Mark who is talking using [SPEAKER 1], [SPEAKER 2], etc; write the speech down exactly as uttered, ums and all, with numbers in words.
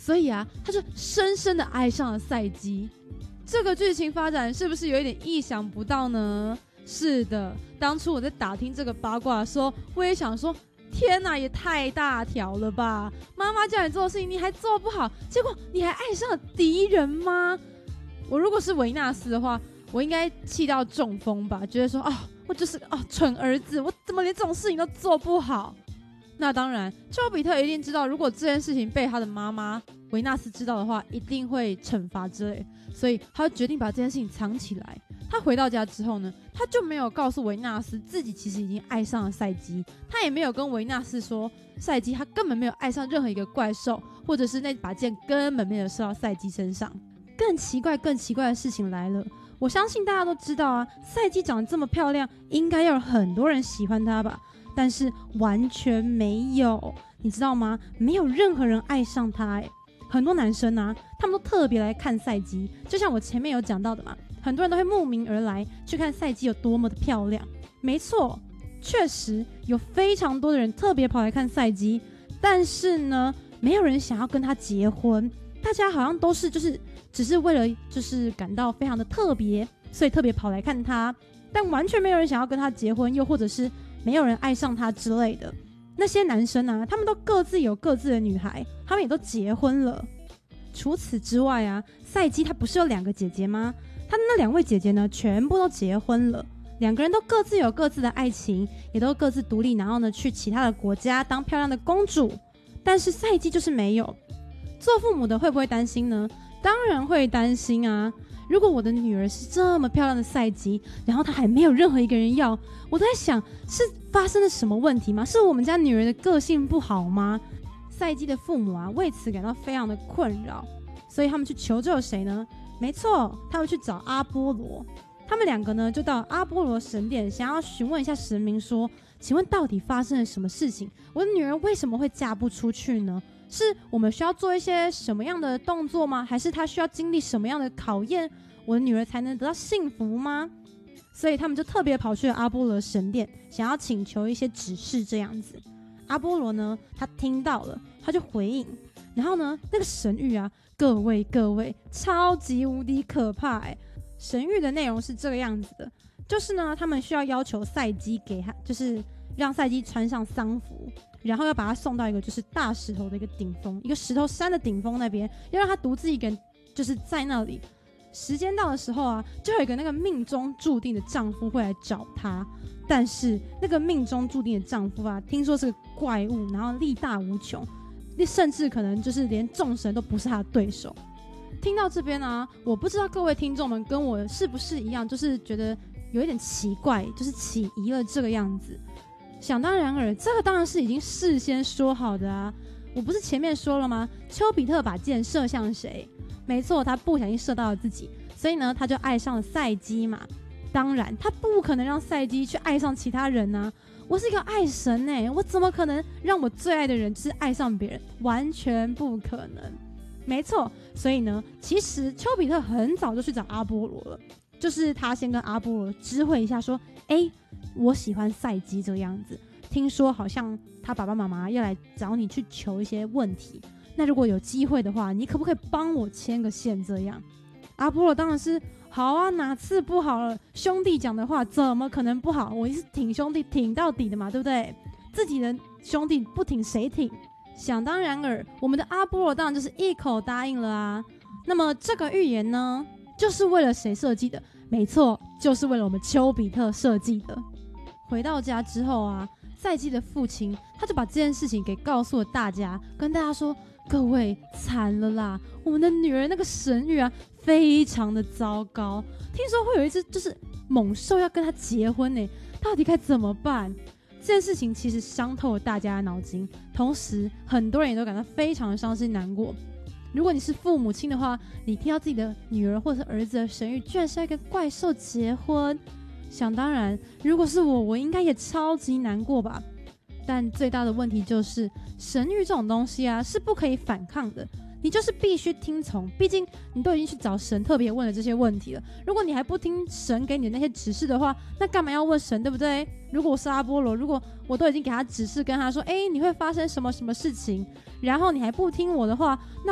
[SPEAKER 1] 所以啊，他就深深的爱上了赛姬。这个剧情发展是不是有一点意想不到呢？是的，当初我在打听这个八卦的时候，我也想说，天哪，也太大条了吧！妈妈叫你做的事情你还做不好，结果你还爱上了敌人吗？我如果是维纳斯的话，我应该气到中风吧，觉得说，哦，我就是哦蠢儿子，我怎么连这种事情都做不好？那当然，丘比特一定知道，如果这件事情被他的妈妈维纳斯知道的话，一定会惩罚之类，所以他就决定把这件事情藏起来。他回到家之后呢，他就没有告诉维纳斯自己其实已经爱上了赛姬，他也没有跟维纳斯说赛姬他根本没有爱上任何一个怪兽，或者是那把剑根本没有射到赛姬身上。更奇怪更奇怪的事情来了，我相信大家都知道啊，赛姬长得这么漂亮，应该要有很多人喜欢她吧，但是完全没有，你知道吗？没有任何人爱上她欸。很多男生啊，他们都特别来看赛姬，就像我前面有讲到的嘛，很多人都会慕名而来去看赛姬有多么的漂亮。没错，确实有非常多的人特别跑来看赛姬，但是呢，没有人想要跟她结婚。大家好像都是就是只是为了就是感到非常的特别，所以特别跑来看她，但完全没有人想要跟她结婚，又或者是没有人爱上她之类的。那些男生啊，他们都各自有各自的女孩，他们也都结婚了。除此之外啊，赛姬她不是有两个姐姐吗？她的那两位姐姐呢，全部都结婚了，两个人都各自有各自的爱情，也都各自独立，然后呢去其他的国家当漂亮的公主。但是赛姬就是没有。做父母的会不会担心呢？当然会担心啊。如果我的女儿是这么漂亮的赛姬，然后她还没有任何一个人要，我都在想，是发生了什么问题吗？是我们家女儿的个性不好吗？赛姬的父母啊，为此感到非常的困扰，所以他们去求救谁呢？没错，他们去找阿波罗。他们两个呢，就到阿波罗神殿，想要询问一下神明说，请问到底发生了什么事情？我的女儿为什么会嫁不出去呢？是我们需要做一些什么样的动作吗？还是她需要经历什么样的考验，我的女儿才能得到幸福吗？所以他们就特别跑去了阿波罗神殿，想要请求一些指示这样子。阿波罗呢，他听到了，他就回应，然后呢，那个神谕啊，各位各位，超级无敌可怕欸。神谕的内容是这个样子的，就是呢，他们需要要求赛姬给他，就是让赛姬穿上丧服，然后要把他送到一个就是大石头的一个顶峰，一个石头山的顶峰那边，要让他独自一个人就是在那里。时间到的时候啊，就有一个那个命中注定的丈夫会来找她，但是那个命中注定的丈夫啊，听说是个怪物，然后力大无穷，甚至可能就是连众神都不是他的对手。听到这边啊，我不知道各位听众们跟我是不是一样，就是觉得有一点奇怪，就是起疑了这个样子。想当然尔，这个当然是已经事先说好的啊。我不是前面说了吗？丘比特把箭射向谁？没错，他不小心射到了自己，所以呢，他就爱上了赛姬嘛。当然，他不可能让赛姬去爱上其他人啊。我是一个爱神欸，我怎么可能让我最爱的人就是爱上别人？完全不可能。没错，所以呢，其实丘比特很早就去找阿波罗了，就是他先跟阿波罗知会一下说，哎，我喜欢赛姬这个样子，听说好像他爸爸妈妈要来找你去求一些问题，那如果有机会的话，你可不可以帮我牵个线这样？阿波罗当然是好啊，哪次不好了？兄弟讲的话怎么可能不好？我是挺兄弟挺到底的嘛，对不对？自己的兄弟不挺谁挺？想当然尔，我们的阿波罗当然就是一口答应了啊。那么这个预言呢，就是为了谁设计的？没错，就是为了我们丘比特设计的。回到家之后啊，赛姬的父亲他就把这件事情给告诉了大家，跟大家说，各位惨了啦，我们的女儿那个神谕啊非常的糟糕，听说会有一只就是猛兽要跟她结婚呢，到底该怎么办？这件事情其实伤透了大家的脑筋，同时很多人也都感到非常的伤心难过。如果你是父母亲的话，你听到自己的女儿或者是儿子的神谕居然是要跟怪兽结婚，想当然如果是我，我应该也超级难过吧。但最大的问题就是神谕这种东西啊是不可以反抗的，你就是必须听从，毕竟你都已经去找神特别问了这些问题了，如果你还不听神给你的那些指示的话，那干嘛要问神，对不对？如果我是阿波罗，如果我都已经给他指示，跟他说，哎，你会发生什么什么事情，然后你还不听我的话，那